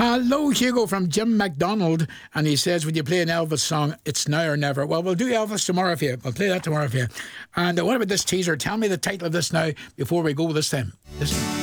Hello, Hugo from Jim McDonald, and he says, would you play an Elvis song, It's Now or Never? Well, we'll do Elvis tomorrow for you. We'll play that tomorrow for you. And what about this teaser? Tell me the title of this now before we go this time.